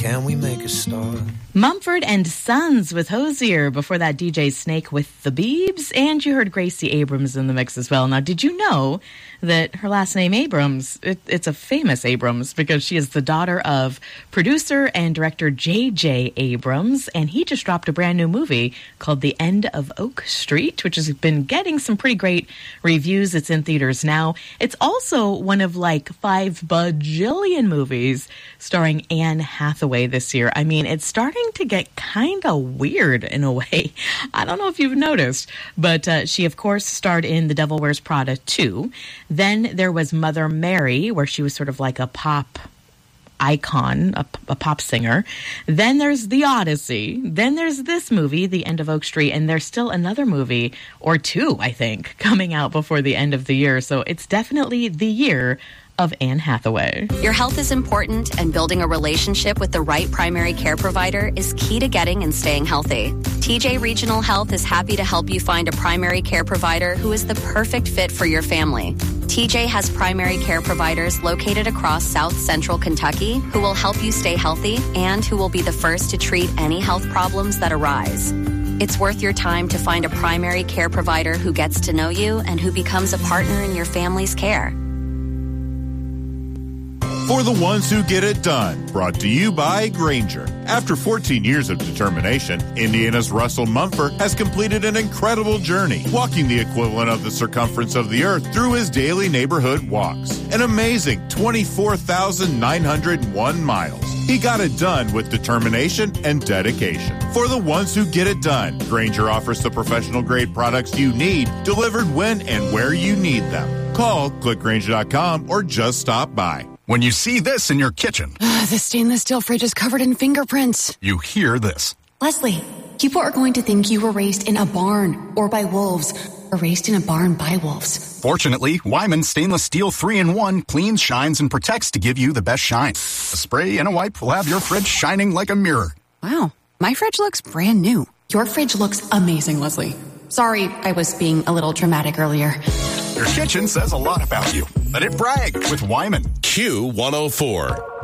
can we make a start? Mumford and Sons with Hosier. Before that, DJ Snake with the Beebs. And you heard Gracie Abrams in the mix as well. Now, did you know that her last name Abrams, it's a famous Abrams because she is the daughter of producer and director J.J. Abrams. And he just dropped a brand new movie called The End of Oak Street, which has been getting some pretty great reviews. It's in theaters now. It's also one of like 5 bajillion movies starring Anne Hathaway this year. I mean, it's starting to get kind of weird in a way. I don't know if you've noticed, but she, of course, starred in The Devil Wears Prada 2. Then there was Mother Mary, where she was sort of like a pop icon, a pop singer. Then there's The Odyssey. Then there's this movie, The End of Oak Street, and there's still another movie or 2, I think, coming out before the end of the year. So it's definitely the year of Anne Hathaway. Your health is important, and building a relationship with the right primary care provider is key to getting and staying healthy. TJ Regional Health is happy to help you find a primary care provider who is the perfect fit for your family. TJ has primary care providers located across South Central Kentucky who will help you stay healthy and who will be the first to treat any health problems that arise. It's worth your time to find a primary care provider who gets to know you and who becomes a partner in your family's care. For the ones who get it done, brought to you by Grainger. After 14 years of determination, Indiana's Russell Mumford has completed an incredible journey, walking the equivalent of the circumference of the earth through his daily neighborhood walks. An amazing 24,901 miles. He got it done with determination and dedication. For the ones who get it done, Grainger offers the professional-grade products you need, delivered when and where you need them. Call, click Grainger.com, or just stop by. When you see this in your kitchen, the stainless steel fridge is covered in fingerprints. You hear this. Leslie, people are going to think you were raised in a barn or by wolves, or raised in a barn by wolves. Fortunately, Wyman Stainless Steel 3-in-1 cleans, shines, and protects to give you the best shine. A spray and a wipe will have your fridge shining like a mirror. Wow, my fridge looks brand new. Your fridge looks amazing, Leslie. Sorry, I was being a little dramatic earlier. Your kitchen says a lot about you. Let it brag with Wyman. Q104.